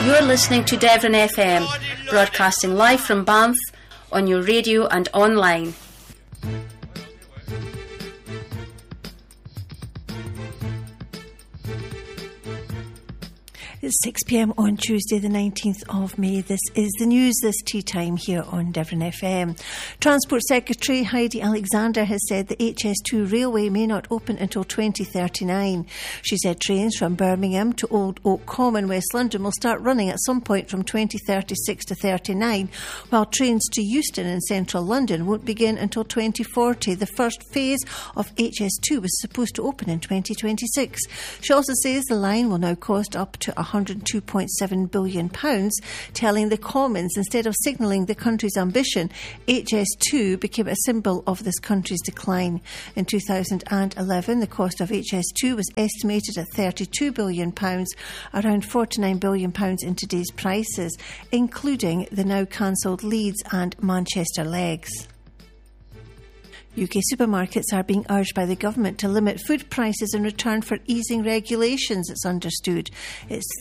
You're listening to Devon FM, broadcasting live from Banff on your radio and online. It's 6 p.m. on Tuesday the 19th of May. This is the news this tea time here on Devon FM. Transport Secretary Heidi Alexander has said the HS2 railway may not open until 2039. She said trains from Birmingham to Old Oak Common, West London will start running at some point from 2036 to 39, while trains to Euston in central London won't begin until 2040. The first phase of HS2 was supposed to open in 2026. She also says the line will now cost up to £102.7 billion, telling the Commons instead of signalling the country's ambition, HS2 became a symbol of this country's decline. In 2011, the cost of HS2 was estimated at £32 billion, around £49 billion in today's prices, including the now cancelled Leeds and Manchester legs. UK supermarkets are being urged by the government to limit food prices in return for easing regulations, it's understood. It's